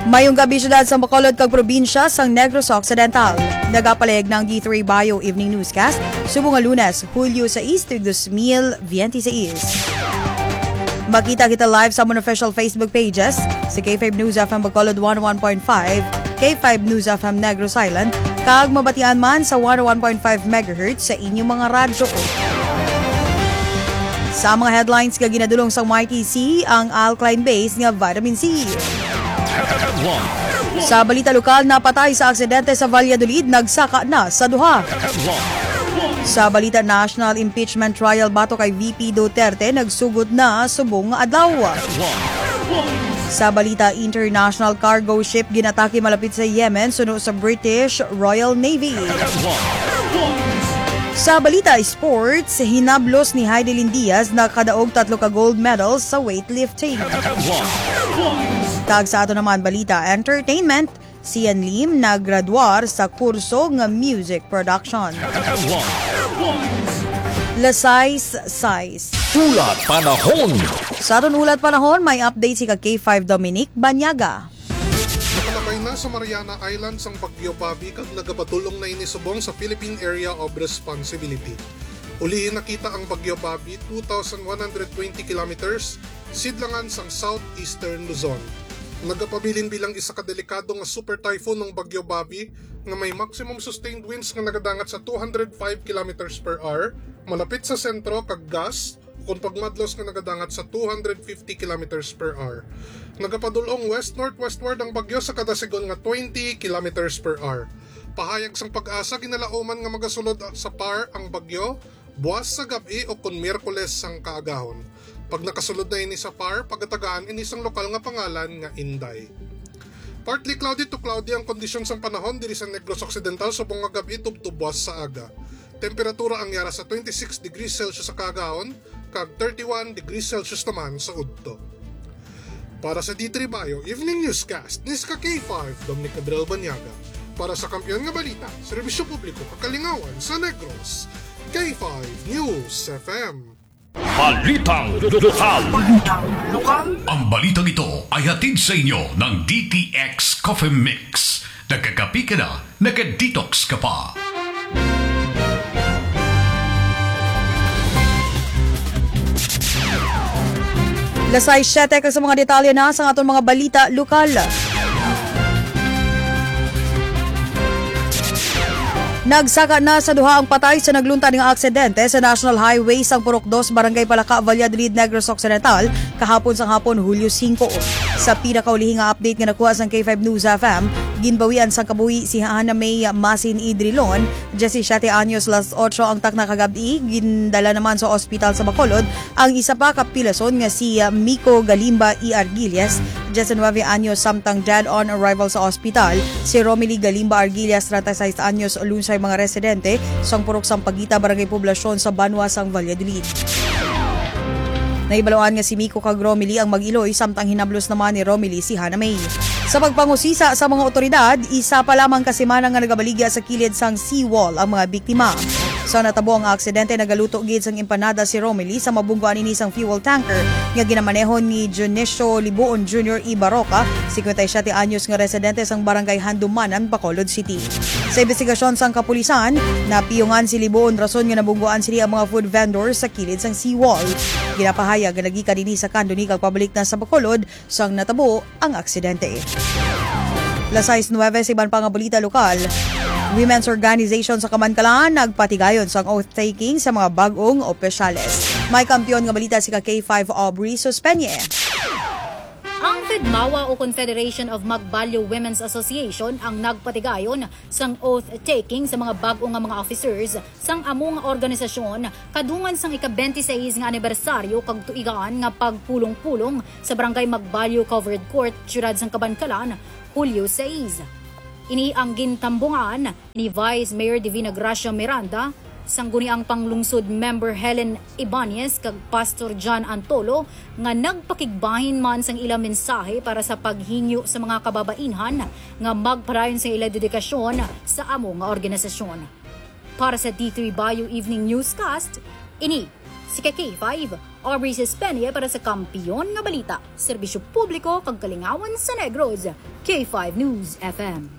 Mayong gabi syudad sa Bacolod kag probinsya sang Negros Occidental. Nagapalayag ng D3 Bio Evening Newscast subong nga Lunes, Hulyo 6, 2026. Makita kita live sa mga official Facebook pages sa K5 News FM Bacolod 101.5, K5 News FM Negros Island, kag mabatian man sa 101.5 MHz sa inyong mga radyo. Sa mga headlines nga ginadulong sa YTC ang alkaline base nga vitamin C. Sa balita lokal, napatay sa aksidente sa Valladolid, nagsaka na sa duha. Sa balita national, impeachment trial bato kay VP Duterte, nagsugod na subong adlaw. Sa balita international, cargo ship ginatake malapit sa Yemen suno sa British Royal Navy. Sa balita sports, hinablos ni Heidelin Diaz na kadaog 3 ka gold medals sa weightlifting. Tag sa ato naman balita entertainment, si Ian Lim naggraduar sa kurso ng music production. Size. Ulat Panahon. Sa aton ulat panahon, may update si K5 Dominic Banyaga. Nakalakay na sa Mariana Islands ang Bagyo Bobby kag nagapatulong na inisubong sa Philippine Area of Responsibility. Uli nakita ang Bagyo Bobby 2,120 kilometers sidlangan sang southeastern Luzon. Nagapabilin bilang isa ka delikado nga super typhoon ng Bagyo Bobby nga may maximum sustained winds nga nagadangat sa 205 kilometers per hour malapit sa sentro kag gas kung pagmadlos nga nagadangat sa 250 kilometers per hour. Nagapadulong west-northwestward ang bagyo sa kada segon nga 20 kilometers per hour. Pahayag sang pag-asa ginalauman nga magasulod sa par ang bagyo buwas sa gabi o kun Miyerkules sang kaagahon. Pag nakasulod na ini sa par, pagatagaan inisang lokal nga pangalan nga Inday. Partly cloudy to cloudy ang kondisyon sa panahon diri sa Negros Occidental subong nga gabi tubtubwas sa aga. Temperatura ang yara sa 26 degrees Celsius sa kaagahon kag 31 degrees Celsius naman sa udto. Para sa D3 Bio Evening Newscast, Niska K5, Dominic Adrel Banyaga. Para sa kampiyon nga balita, serbisyo publiko kakalingawan sa Negros, K5 News FM. Balitang lokal. Ang balitang ito ay hatid sa inyo ng DTX Coffee Mix. Nagkakapi ka na, nagka-detox ka pa. Lasay 7 kag sa mga detalye na sa aton mga balita lokal. Nagsaka na sa duha ang patay sa naglunta ng aksidente sa National Highway sang Purok 2, Barangay Palaka, Valladolid, Negros Occidental kahapon sang hapon Hulyo 5. Sa pinakaulihing update nga nakuha sang K5 News FM, ginbawian sang kabuhi si Hana May Masin Idrilon, 17 anyos las 8 ang takna kagabi, gindala naman sa ospital sa Bacolod ang isa pa kapilason nga si Miko Galimba E. Argilias, 19 anyos samtang dead on arrival sa ospital, si Romely Galimba Argilias, 36 anyos lunsay mga residente sang Purok Sampagita, Barangay Poblasyon sa Banwa sang Valladolid. Naibaloan nga si Miko kag Romely ang mag-iloy samtang hinablos naman ni Romely si Hana May. Sa pagpangusisa sa mga otoridad, isa pa lamang kasimana nga nagabaligya sa kilid sang seawall ang mga biktima. Sa natabo ang aksidente, nagaluto gid sang empanada si Romely sa mabungguan ini sang fuel tanker nga ginamanehon ni Junicio Libuon Jr. E. Baroca, 57 anyos nga residente sang Barangay Handumanan, Bacolod City. Sa investigasyon sang kapulisan, napiyungan si Libuon rason nga nabungguan sila ang mga food vendors sa kilid sang seawall. Ginapahayag nga nagika dinhi sa kanduni kag pabalik na sa Bacolod sang natabo ang aksidente. Lasay 9 sa iban pang balita lokal. Women's Organization sa Kamankalan nagpatigayon sang oath-taking sa mga bagong opisyales. May kampiyon nga balita si K5 Aubrey Suspenye. Ang FEDMAWA o Confederation of Magbalyo Women's Association ang nagpatigayon sang oath-taking sa mga bagong nga mga officers sang among organisasyon kadungan sang ika-26 nga anibersaryo kag tuigaan nga pagpulong-pulong sa Barangay Magbalyo Covered Court, siyudad sang Kabankalan, Hulyo 6. Ini ang gintambungan ni Vice Mayor Divina Gracia Miranda, sangguniang panglungsod member Helen Ibanez kag Pastor John Antolo nga nagpakigbahin man sang ilang mensahe para sa paghinyo sa mga kababainhan nga magpadayon sa ilang dedikasyon sa amo nga organisasyon. Para sa D3 Bio Evening Newscast, ini si K5 Aubrey Cispenia para sa Kampiyon nga Balita, Serbisyo Publiko kag Kalingawan sa Negros, K5 News FM.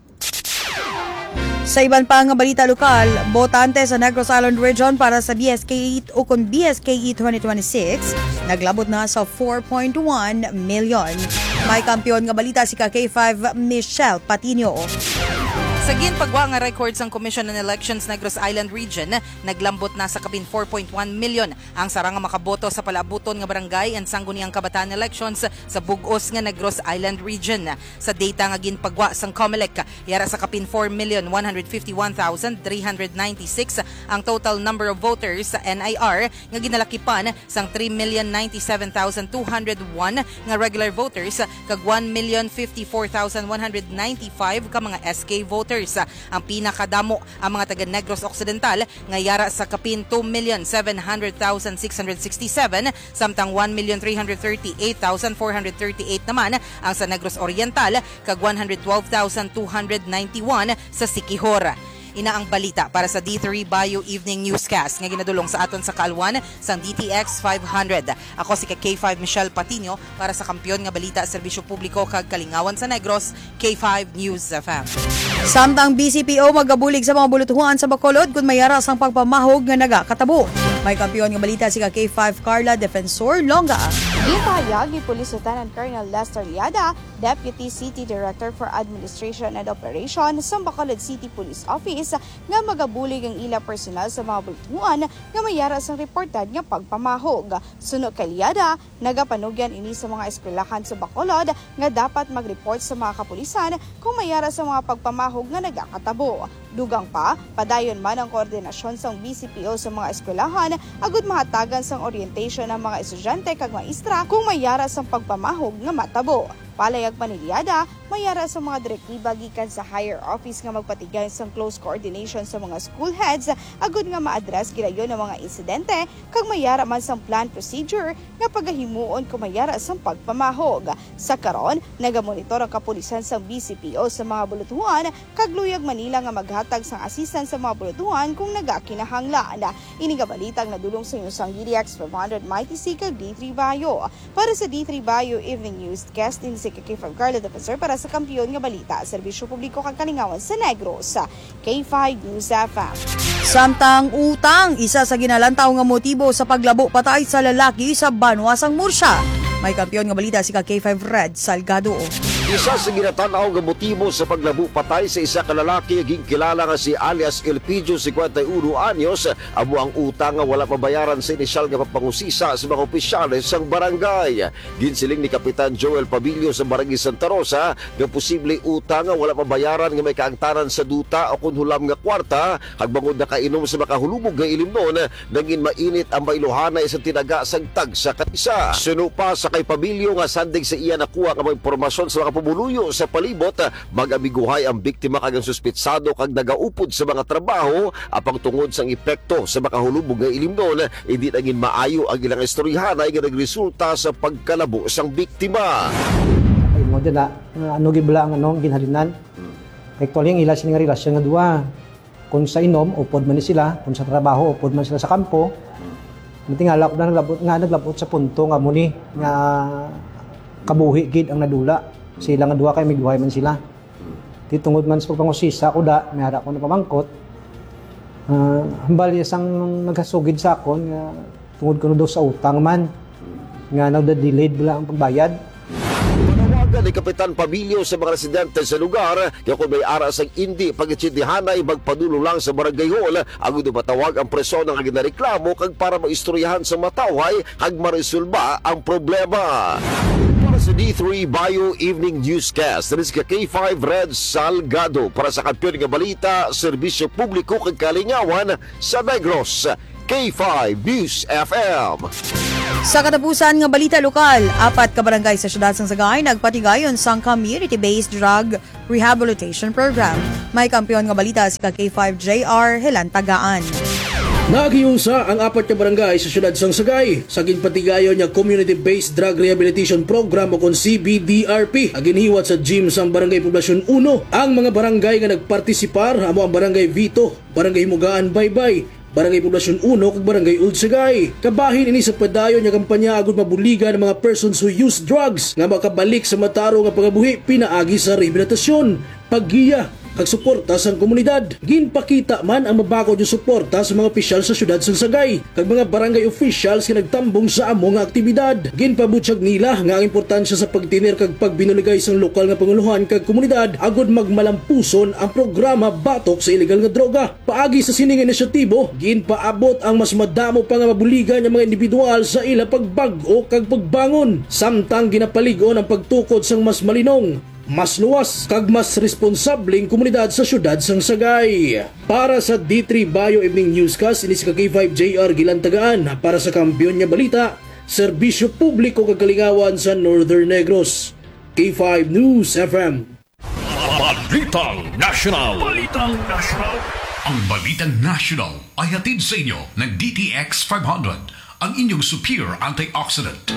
Sa iban pa nga balita lokal, botante sa Negros Island Region para sa BSKE o kung BSKE 2026, naglabot na sa 4.1 million. May kampiyon nga balita si K5 Michelle Patino. Sa ginpagwa nga records ang Commission on Elections Negros Island Region, naglambot na sa kapin 4.1 million ang sarang nga makaboto sa palabuton nga barangay and sangguniang kabataan elections sa bugos nga Negros Island Region. Sa data nga ginpagwa sang COMELEC, yara sa kapin 4,151,396 ang total number of voters sa NIR nga ginalakipan sang 3,097,201 nga regular voters kag 1,054,195 ka mga SK voters. Ang pinakadamo ang mga taga Negros Occidental nga yara sa kapin 2,700,667 samtang 1,338,438 naman ang sa Negros Oriental kag 112,291 sa Siquijor. Ina ang balita para sa D3 Bio Evening Newscast nga ginadulong sa aton sa Kaalwan sang DTX 500. Ako si K5 Michelle Patino para sa Kampiyon nga Balita, Serbisyo Publiko kag Kalingawan sa Negros, K5 News FM. Samtang BCPO magabulig sa mga bulutuhan sa Bacolod kung mayara sang pagpamahog nga nagakatabo. May kampiyon nga balita si K5 Carla Defensor Longa. Gipahayag ni Police Lieutenant Colonel Lester Liada, Deputy City Director for Administration and Operation sa Bacolod City Police Office, nga magabulig ang ila personal sa mga bulutuhan nga mayara sang reportad nga pagpamahog. Suno kay Liada, nagapanugyan ini sa mga eskwelahan sa Bacolod nga dapat mag-report sa mga kapulisan kung mayara sa mga pagpamahog nga nagakatabo. Dugang pa, padayon man ang koordinasyon sang BCPO sa mga eskwelahan agud mahatagan sang orientation ng mga estudyante kag maestra kung mayara sang pagpamahog nga matabo. Palayag pa ni Liada, mayara sa mga direktiba gikan sa higher office nga magpatigay sang close coordination sa mga school heads agud nga ma-address gidayon ng mga insidente kag mayara man sang plan procedure nga pagahimuon kung mayara sang pagpamahog. Sa karon, nagamonitor ang kapulisan sang BCPO sa mga bulutuhan kag luyag Manila nga maghatag sang assistance sa mga bulutuhan kung nagakinahanglan. Ini nga balitang nadulong sa inyong sang DDX 500 Mighty C kag D3 Bio. Para sa D3 Bio Evening Newscast, in si K5 Carla Defensor para sa Kampiyon nga Balita, Serbisyo Publiko kag Kalingawan sa Negros, K5 News FM. Samtang utang, isa sa ginalantaw nga motibo sa paglabo patay sa lalaki sa Banwasang Murcia. May kampiyon nga balita si K5 Red Salgado. Isa sa ginatanaw nga motibo sa paglabo patay sa isa ka lalaki ging kilala nga si alias Elpidio 51 anyos amo ang utang nga wala pabayaran sa inisyal nga papangusisa sa mga opisyales sang barangay. Ginsiling ni Kapitan Joel Pabilio sa Barangay Santa Rosa nga posible utang nga wala pabayaran nga may kaangtanan sa duta o kun hulam nga kwarta hagbangod na kainom sa makahulubog nga ilimnon naging mainit ang bailuhanay sa tinaga sang tag sa katisa. Suno pa sa kay Pabilio nga sandig sa iya nakuha nga mga impormasyon sa mga pumuluyo sa palibot, mag-amiguhay ang biktima kag ang suspitsado kag nagaupod sa mga trabaho apang tungod sang epekto sa makahulubog nga ilimnon, hindi naging maayo ang ilang istoryahanay nga nagresulta sa pagkalabo sang biktima. Ay mo dyan ano gibla ang ginhalinan. Actually, ang ila sining relasyon nga duwa. Kung sa inom, upod man sila. Kung sa trabaho, upod man sila sa kampo. Tingala ko na naglabot sa punto nga muni nga kabuhi gid ang nadula. Sila nga duha kay miguhay man sila. Titungod man sa pagpangusisa ko da, may hara ko na pamangkot. Hambal isang naghasugid sa akon nga tungod ko daw sa utang man. Nga nagda-delayed bala ang pagbayad. Panawagan ni Kapitan Pabilio sa mga residente sa lugar kaya kung may aras ang hindi pagitsindihanay magpadulong lang sa barangay hall ang matawag ang presyon ng ginareklamo kag para maistoryahan sa matawhay kag maresolba ang problema. Para sa D3 Bio Evening Newscast, this is K5 Red Salgado para sa Kampiyon nga Balita, Serbisyo Publiko kag Kalingawan sa Negros, K5 News FM. Sa katapusan nga balita lokal, 4 ka barangay sa siyudad sang Sagay nagpatigayon sang community-based drug rehabilitation program. May kampiyon nga balita si K5 JR Helan Tagaan. Nagiusa ang 4 ka barangay sa siyudad sang Sagay sa ginpatigayon nga community-based drug rehabilitation program o kon CBDRP aginhiwat sa gym sang Barangay Poblasyon 1. Ang mga barangay nga nagpartisipar amo ang Barangay Vito, Barangay Mugaan Baybay, Barangay Poblasyon 1 kag Barangay Uldsagay. Kabahin ini sa padayon nga kampanya agud mabuligan ng mga persons who use drugs nga makabalik sa mataro nga pagabuhi pinaagi sa rehabilitasyon, paggiya kag suporta sa komunidad. Ginpakita man ang mabakod yung suporta sa mga opisyal sa syudad sa Sagay kag mga barangay officials nga nagtambong sa amo nga aktibidad. Ginpabutyag nila nga ang importansya sa pagtinir kag pagbinuligay sa lokal nga panguluhan kag komunidad agud magmalampuson ang programa batok sa ilegal nga droga. Paagi sa sining inisyatibo, ginpaabot ang mas madamo pa nga mabuligan ng mga individual sa ila pagbag-o kag pagbangon. Samtang ginapaligon ang pagtukod sang mas malinong, mas luwas kag mas responsableng komunidad sa syudad sang Sagay. Para sa D3 Bio Evening Newscast, ini si K5 JR Gilantagaan para sa Kampiyon nga Balita, serbisyo publiko kag kalingawan sa Northern Negros. K5 News FM. Balitang National. Ang Balitang National ay hatid sa inyo ng DTX 500, ang inyong superior antioxidant.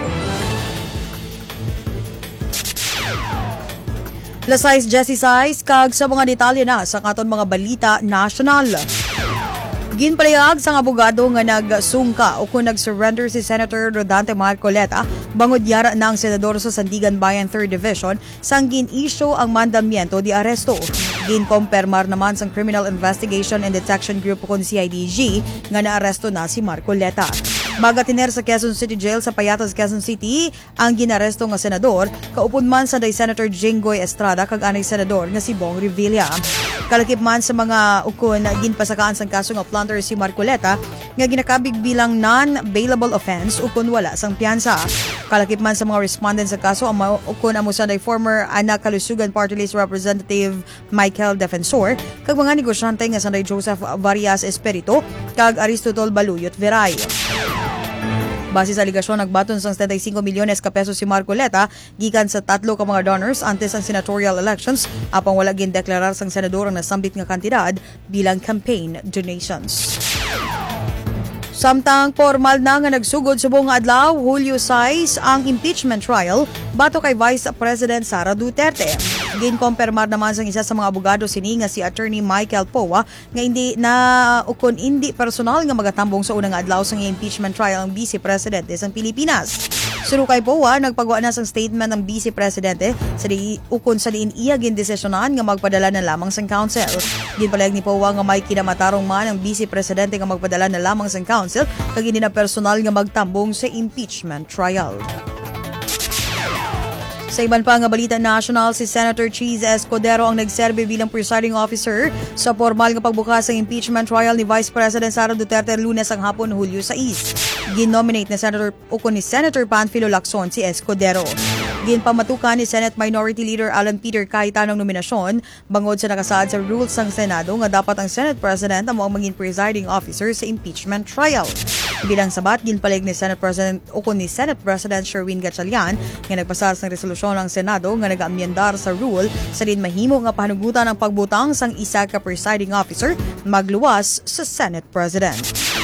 Lasais Jesse Sais kag sa mga detalye na sa katon mga balita national. Ginpalayag sang abogado nga nagsungka o kung nag-surrender si Senator Rodante Marcoleta bangod yara ng senador sa Sandigan Bayan 3rd Division sang gin-issue ang mandamiento di aresto. Ginkompermar naman sang Criminal Investigation and Detection Group o kung CIDG nga naaresto na si Marcoleta. Magatiner sa Quezon City Jail sa Payatas, Quezon City ang ginaresto nga senador, kaupod man sa day Senator Jinggoy Estrada kag anay senador nga si Bong Revilla. Kalakip man sa mga ukon ginpasakaan sang kaso nga plunder si Marcoleta nga ginakabig bilang non-bailable offense ukon wala sang piyansa. Kalakip man sa mga respondents sa kaso ang ukon amo sa day former anak Kalusugan Party List Representative Michael Defensor kag mga negosyante nga sa day Joseph Varias Espirito kag Aristotol Baluyot Veray. Base sa aligasyon, nagbaton sang 75 milyones ka pesos si Marcoleta gikan sa 3 ka mga donors antes ang senatorial elections apang wala gindeklarar sang senador ang nasambit nga kantidad bilang campaign donations. Samtang formal na nga nagsugod sa buong adlaw, Hulyo 6 ang impeachment trial bato kay Vice President Sara Duterte. Ginkompermar naman sang isa sa mga abogado sini nga si Attorney Michael Powa nga hindi personal nga magatambong sa unang adlaw sang impeachment trial ang Vice Presidente sa Pilipinas. Suro kay Powa, nagpagawa na sang statement ng Vice Presidente sa ukon sa diin iya gindesisyonan nga magpadala na lamang sang council. Ginpalayag ni Powa nga may kinamatarong man ang Vice Presidente nga magpadala na lamang sang council kag hindi na personal nga magtambong sa impeachment trial. Sa iban pa nga balita national, si Senator Cheese Escudero ang nagserbe bilang presiding officer sa formal nga pagbukas ng impeachment trial ni Vice President Sara Duterte Lunes ang hapon, Hulyo 6. Ginominate ni Senator Panfilo Lacson si Escudero. Ginpamatukan ni Senate Minority Leader Alan Peter Cayetano ang nominasyon bangod sa nakasaad sa rules ng Senado nga dapat ang Senate President ang maging presiding officer sa impeachment trial. Bilang sabat, ginpalig ni Senate President Sherwin Gatchalian nga nagpasas ng resolusyon ng Senado nga nag-amyendar sa rule sa din mahimo nga pahanugutan ang pagbutang sang isa ka presiding officer magluwas sa Senate President.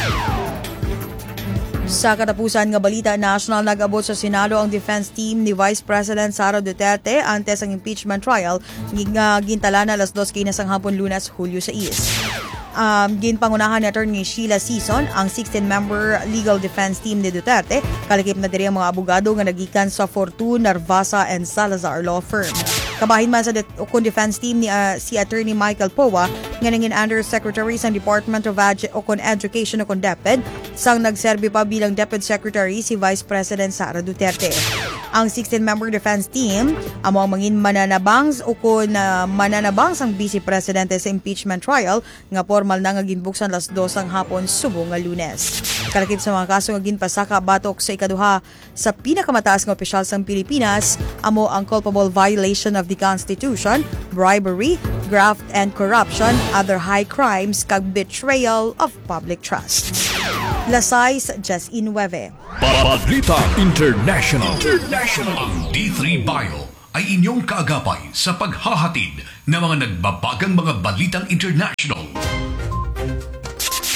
Sa katapusan nga balita national, nag-abot sa Senado ang defense team ni Vice President Sara Duterte antes ang impeachment trial gintala na alas 2 kinas ang hapon Lunes, Hulyo 6. Ginpangunahan ni Attorney Sheila Sison ang 16-member legal defense team ni Duterte, kalakip na diri ang mga abogado nga nagikan sa Fortune, Narvasa and Salazar law firm. Kabahin man sa defense team ni si Attorney Michael Powa nga nangin Undersecretary sa Department of Education o DepEd sang nagserbi pa bilang Deputy Secretary si Vice President Sara Duterte. Ang 16-member defense team amo ang mangin mananabang sang Vice Presidente sa impeachment trial nga formal na nga ginbuksan alas 2 ang hapon subong nga Lunes. Kalakip sa mga kaso nga ginpasaka batok sa ikaduha sa pinakamataas nga opisyal sang Pilipinas amo ang culpable violation of the Constitution, bribery, graft and corruption, other high crimes kag betrayal of public trust. Lasais, Jess Inweve. Balita International. Ang D3 Bio ay inyong kaagapay sa paghahatid ng mga nagbabagang mga balitang international.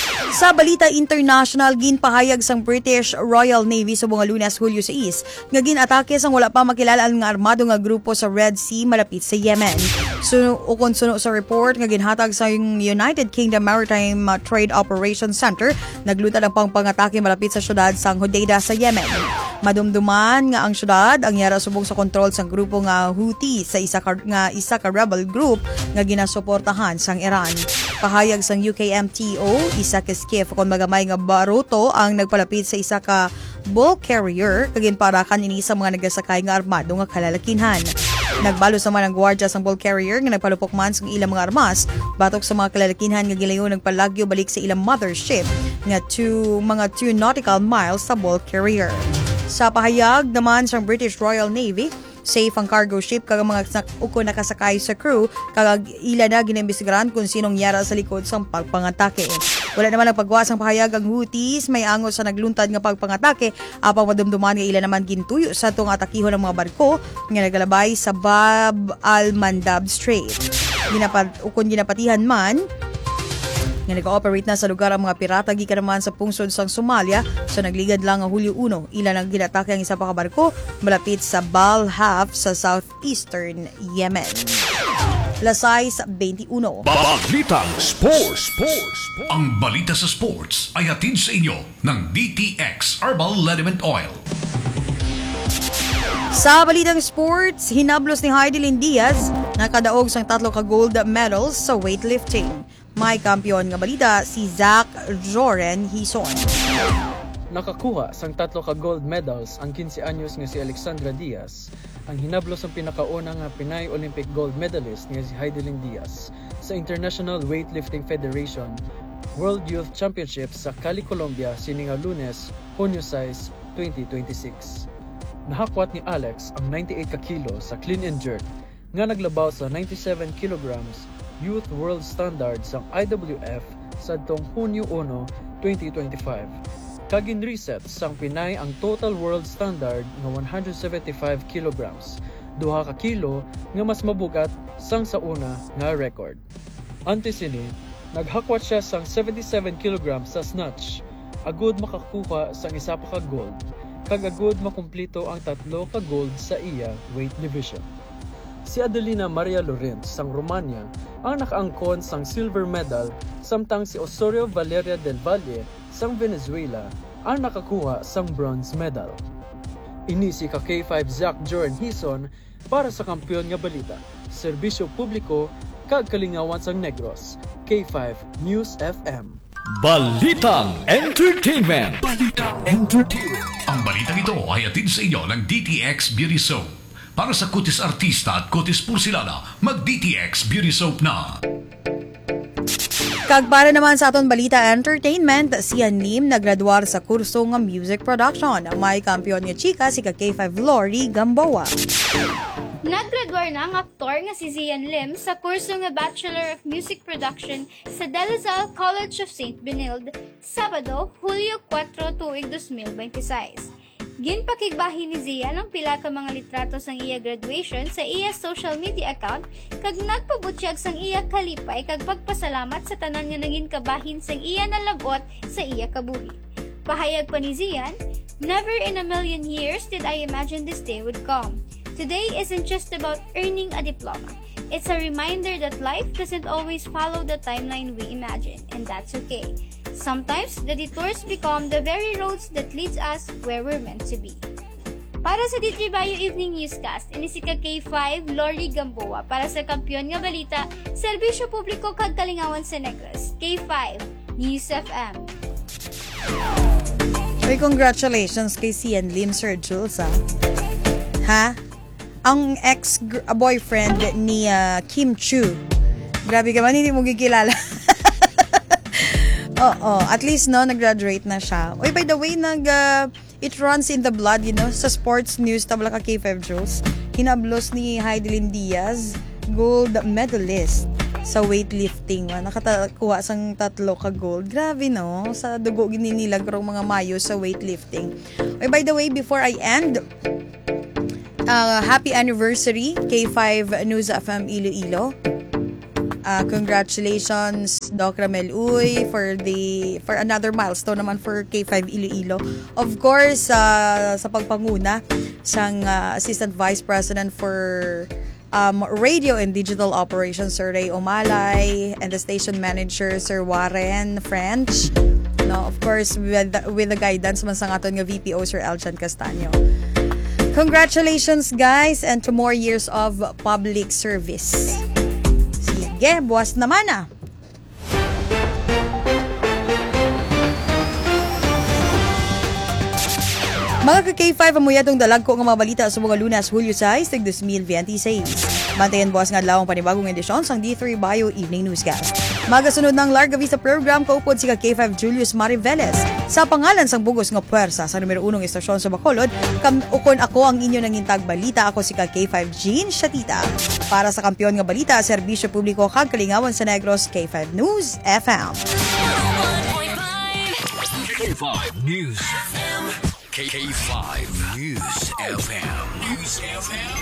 Sa balita international, ginpahayag sang British Royal Navy sa mga Lunes, Hulyo 6 nga ginatake sang wala pa makilala nga armado nga grupo sa Red Sea malapit sa Yemen. Ukon suno sa report nga ginhatag sa United Kingdom Maritime Trade Operations Center, naglutad ang pangpangatake malapit sa syudad sang Hodeida sa Yemen. Madumduman nga ang syudad ang yara subong sa kontrol sang grupo nga Houthi sa isa ka rebel group nga ginasuportahan sang Iran. Pahayag sang UKMTO, isa ka skiff kung magamay nga baruto ang nagpalapit sa isa ka bulk carrier kagin para kanini sa mga nagasakay nga armado nga kalalakinhan. Nagbalo sa man ang gwardya sang bulk carrier nga nagpalupok man sa ilang mga armas batok sa mga kalalakinhan nga gilayon nagpalagyo balik sa ilang mothership nga mga 2 nautical miles sa bulk carrier. Sa pahayag naman sa British Royal Navy, safe ang cargo ship kag mga uko nakasakay sa crew kag ila na ginaimbestigaran kung sinong yara sa likod sa pagpangatake. Wala naman ang pagwas ang pahayag ang Houthis may angos sa nagluntad nga pagpangatake apang madumduman nga ila naman gintuyo sa tong atakihon ng mga barko nga nagalabay sa Bab al-Mandab Strait. Ginapatihan man nga nag-ooperate na sa lugar ang mga pirata gikan naman sa pungsod sang Somalia so nagligad lang ang Hulyo 1 ila nang ginatake ang isa pa ka barko malapit sa Balhaf sa southeastern Yemen. Lasais 21. Balitang Sports. Ang balita sa sports ay hatid sa inyo ng DTX Herbal Liniment Oil. Sa balitang sports, hinablos ni Heidelin Diaz nakadaog sang 3 ka gold medals sa weightlifting. May kampiyon nga balita si Zach Joren Hison. Nakakuha sang 3 ka gold medals ang 15 anyos nga si Alexandra Diaz. Ang hinablos ang pinakauna nga Pinay Olympic gold medalist nga si Heidelin Diaz sa International Weightlifting Federation World Youth Championship sa Cali, Colombia sininga Lunes, Hunyo 6, 2026. Nahakwat ni Alex ang 98 ka kilo sa clean and jerk nga naglabaw sa 97 kilograms Youth World Standard sa IWF sa tong Hunyo 1, 2025. Kagin reset sang Pinay ang total world standard nga 175 kilograms, 2 ka kilo nga mas mabugat sang sa una nga record. Ante sini, naghakwat siya sang 77 kilograms sa snatch, agud makakuha sang isa pa ka gold, kag agud makumplito ang 3 ka gold sa iya weight division. Si Adelina Maria Lorenz sang Romania ang nakaangkon sang silver medal samtang si Osorio Valeria del Valle sang Venezuela ang nakakuha sang bronze medal. Inisi ka K5 Zach Joren Hison para sa kampiyon nga balita, serbisyo publiko kag kalingawan sang Negros, K5 News FM. Balitang Entertainment. Ang balitang ito ay hatid sa inyo ng DTX Beauty Soap. Para sa kutis artista at kutis porsilada, mag-DTX Beauty Soap na. Kag para naman sa aton balita entertainment, si Nim naggraduar sa kurso nga music production. May kampiyon nga chika si K5 Lori Gamboa. Naggraduar na ang aktor nga si Zian Lim sa kurso nga Bachelor of Music Production sa De La Salle College of St. Benilde, Sabado, Hulyo 4, tuig 2026. Ginpakigbahin ni Zian ang pila ka mga litrato sang iya graduation sa iya social media account kag nagpabutyag sang iya kalipay kag pagpasalamat sa tanan nga naging kabahin sang iya nalabot sa iya kabuhi. Pahayag pa ni Zian, "Never in a million years did I imagine this day would come. Today isn't just about earning a diploma. It's a reminder that life doesn't always follow the timeline we imagine, and that's okay. Sometimes, the detours become the very roads that leads us where we're meant to be." Para sa D3 Bayo Evening Newscast, ini si K5 Lori Gamboa para sa kampiyon nga balita, serbisyo publiko kag kalingawan sa Negros, K5 News FM. Ay, congratulations kay Sian Lim, Sir Jules, ha? Ang ex-boyfriend ni Kim Chu. Grabe ka man, hindi mo gikilala. Oo, at least no, nag-graduate na siya. Oy, by the way, it runs in the blood, you know, sa sports news, tabla ka K5 Jules. Hinablos ni Heidelin Diaz, gold medalist sa weightlifting. Nakatakuha sang 3 ka gold. Grabe no, sa dugo gininilag rong mga mayo sa weightlifting. Oy, by the way, before I end, happy anniversary K5 News FM Iloilo. Congratulations Doc Ramel Uy for another milestone naman for K5 Iloilo. Of course, sa pagpanguna sang Assistant Vice President for Radio and Digital Operations, Sir Ray Omalay, and the station manager, Sir Warren French. No, of course, with the guidance man sa aton nga VPO, Sir Eljan Castaño. Congratulations, guys, and to more years of public service. Sige, buwas naman ah. Mga ka-K5, amuyatong dalag ko nga mga balita sa mga Lunas, Hulyo 6, 2026. Bantayan buwas nga adlawang panibagong edisyon sang D3 Bio Evening Newscast. Magasunod ng Larga Vista program, kaupod si ka-K5 Julius Mariveles sa pangalan sang bugos nga puwersa sa numero 1 estasyon sa Bacolod. Ukon ako ang inyo nangintag balita, ako si ka-K5 Jean Shatita. Para sa kampiyon nga balita, serbisyo publiko kag kalingawan sa Negros, K5 News FM. K5 News FM. K5 News FM. News FM.